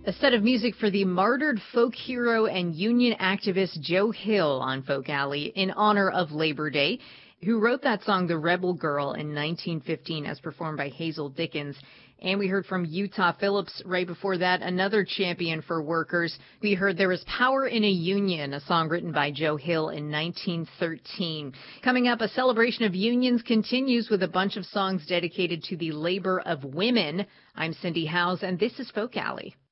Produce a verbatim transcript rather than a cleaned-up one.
A set of music for the martyred folk hero and union activist Joe Hill on Folk Alley in honor of Labor Day, who wrote that song, The Rebel Girl, in nineteen fifteen as performed by Hazel Dickens. And we heard from Utah Phillips right before that, another champion for workers. We heard There Is Power in a Union, a song written by Joe Hill in nineteen thirteen. Coming up, a celebration of unions continues with a bunch of songs dedicated to the labor of women. I'm Cindy Howes, and this is Folk Alley.